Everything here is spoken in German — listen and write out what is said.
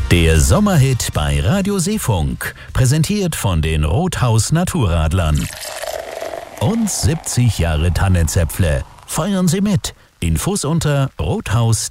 Der Sommerhit bei Radio Seefunk, präsentiert von den Rothaus Naturradlern. Und 70 Jahre Tannenzäpfle. Feiern Sie mit. Infos unter rothaus-